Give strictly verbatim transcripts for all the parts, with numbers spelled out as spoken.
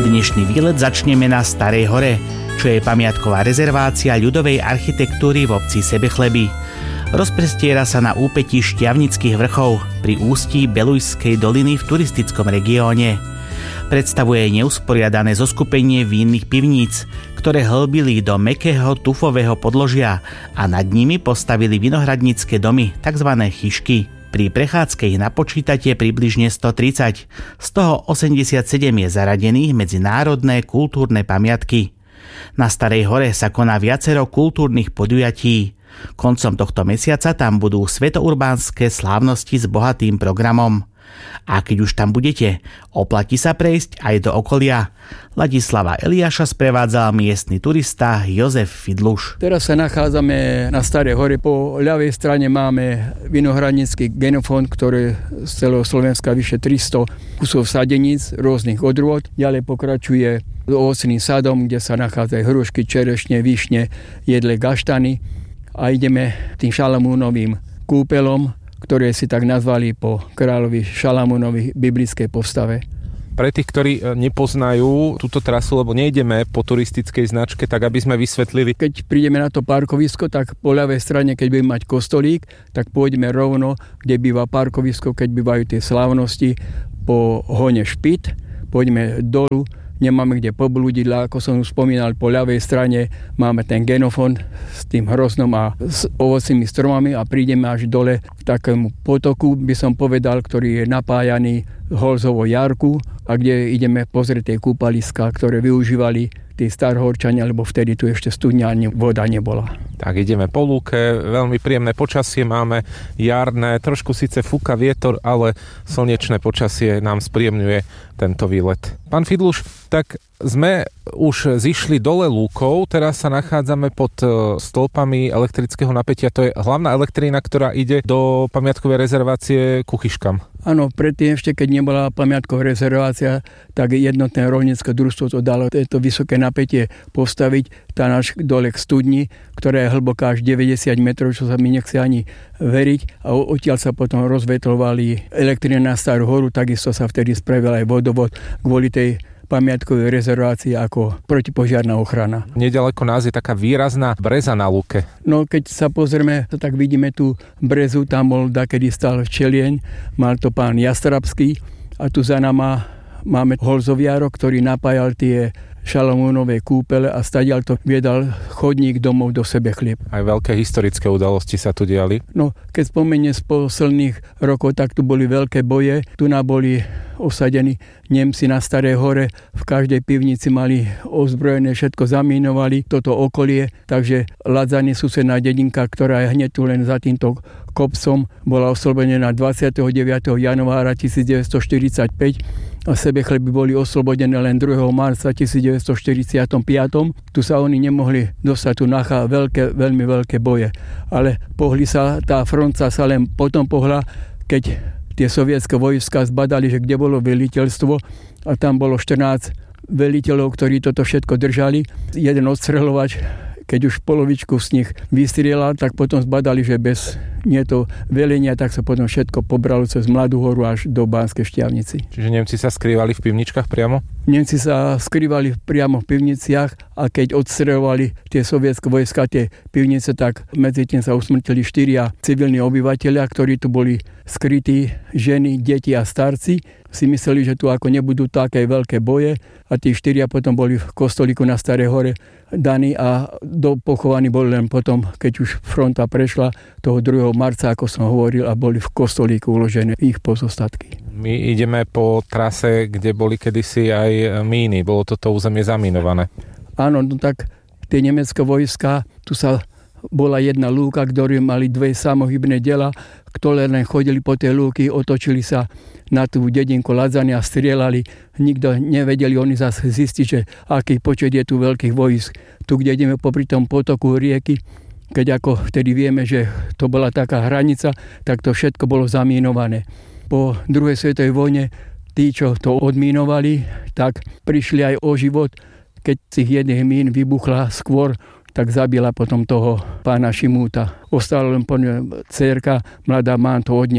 Dnešný výlet začneme na Starej hore, čo je pamiatková rezervácia ľudovej architektúry v obci Sebechleby. Rozprestiera sa na úpätí Šťavnických vrchov pri ústí Belujskej doliny v turistickom regióne. Predstavuje neusporiadané zoskupenie vínnych pivníc, ktoré hlbili do mäkkého tufového podložia a nad nimi postavili vinohradnícke domy, tzv. Chyšky. Pri prechádzke ich napočítate približne stotridsať, z toho osemdesiatsedem je zaradených medzi národné kultúrne pamiatky. Na Starej hore sa koná viacero kultúrnych podujatí. Koncom tohto mesiaca tam budú svetourbánske slávnosti s bohatým programom. A keď už tam budete, oplatí sa prejsť aj do okolia. Ladislava Eliáša sprevádzal miestny turista Jozef Fidluš. Teraz sa nachádzame na Starej hore. Po ľavej strane máme vinohradnícky genofond, ktorý z celého Slovenska vyše tristo kusov sadeníc rôznych odrôd. Ďalej pokračuje ovocným sadom, kde sa nachádzajú hrušky, čerešne, višne, jedle, gaštany. A ideme tým Šalamúnovým kúpelom, ktoré si tak nazvali po kráľovi Šalamúnovi biblickej postave. Pre tých, ktorí nepoznajú túto trasu, lebo nejdeme po turistickej značke, tak aby sme vysvetlili. Keď prídeme na to parkovisko, tak po ľavej strane, keď budeme mať kostolík, tak pôjdeme rovno, kde býva parkovisko, keď bývajú tie slávnosti, po hone Špit. Pôjdeme dolu, nemáme kde poblúdiť, ako som už spomínal, po ľavej strane máme ten genofond s tým hroznom a s ovocnými stromami a prídeme až dole v takému potoku, by som povedal, ktorý je napájaný Holzovou jarku a kde ideme pozrieť tie kúpaliská, ktoré využívali tí starhorčania, lebo vtedy tu ešte studňa ani voda nebola. Tak ideme po lúke, veľmi príjemné počasie máme, jarné, trošku síce fúka vietor, ale slnečné počasie nám spríjemňuje tento výlet. Pán Fidluš, tak sme už zišli dole lúkou, teraz sa nachádzame pod stĺpami elektrického napätia. To je hlavná elektrina, ktorá ide do pamiatkovej rezervácie ku Chyškam. Áno, predtým ešte, keď nebola pamiatková rezervácia, tak jednotné roľnícke družstvo to dalo toto vysoké napätie postaviť tam až dole k studni, ktorá je hlboká až deväťdesiat metrov, čo sa mi nechce ani veriť. A odtiaľ sa potom rozvetrovali elektriny na Starú horu, takisto sa vtedy spravil aj vodovod kvôli tej pamiatkovej rezervácii ako protipožiarna ochrana. Nedaleko nás je taká výrazná breza na lúke. No keď sa pozrieme, tak vidíme tú brezu, tam bol dakedy stal včelieň, mal to pán Jastrabský a tu za nama máme Holzoviarok, ktorý napájal tie Šalamúnové kúpele a stadiaľ to viedal chodník domov do Sebechlieb. Aj veľké historické udalosti sa tu diali. No, keď spomenie z posledných rokov, tak tu boli veľké boje. Tu na boli osadení Nemci na Starej hore. V každej pivnici mali ozbrojené, všetko zamínovali toto okolie. Takže Ladzany, susedná dedinka, ktorá je hneď tu len za týmto kopcom, bola oslobodená dvadsiateho deviateho januára tisícdeväťstoštyridsaťpäť a Sebechleby boli oslobodené len druhého marca tisícdeväťstoštyridsaťpäť. Tu sa oni nemohli dostať, tu nachá veľké, veľmi veľké boje. Ale pohli sa, tá fronta sa len potom pohla, keď tie sovietské vojska zbadali, že kde bolo veliteľstvo a tam bolo štrnásť veliteľov, ktorí toto všetko držali. Jeden odstreľovač, keď už polovičku z nich vystrieľal, tak potom zbadali, že bez nie to velenia, tak sa potom všetko pobralo cez Mladú horu až do Banskej Štiavnici. Čiže Nemci sa skrývali v pivničkách priamo? Nemci sa skrývali priamo v pivniciach a keď odstreľovali tie sovietské vojska tie pivnice, tak medzi tým sa usmrtili štyria civilní obyvateľia, ktorí tu boli skrytí, ženy, deti a starci. Si mysleli, že tu ako nebudú také veľké boje a tí štyria potom boli v kostolíku na Starej hore daní a dopochovaní boli len potom, keď už fronta prešla toho druhého marca, ako som hovoril, a boli v kostolíku uložené ich pozostatky. My ideme po trase, kde boli kedysi aj míny. Bolo toto územie zamínované. Áno, no tak tie nemecké vojska, tu sa bola jedna lúka, ktorí mali dve samohybné diela, ktoré len chodili po tej lúky, otočili sa na tú dedinku Ladzany a strieľali. Nikto nevedeli oni zase zistiť, že aký počet je tu veľkých vojsk. Tu, kde ideme popri tom potoku rieky, keď ako vtedy vieme, že to bola taká hranica, tak to všetko bolo zamínované. Po druhej svetovej vojne tí, čo to odmínovali, tak prišli aj o život, keď z tých jedných mín vybuchla skôr, tak zabila potom toho pána Šimúta. Ostala len po ňu dcérka, mladá Mánto od nej,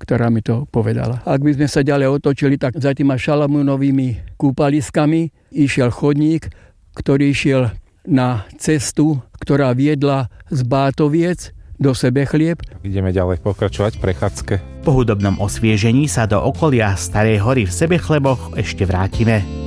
ktorá mi to povedala. Ak by sme sa ďalej otočili, tak za tými Šalamúnovými kúpaliskami išiel chodník, ktorý išiel na cestu, ktorá viedla z Bátoviec do Sebechlieb. Ideme ďalej pokračovať v prechádzke. Po hudobnom osviežení sa do okolia Starej hory v Sebechleboch ešte vrátime.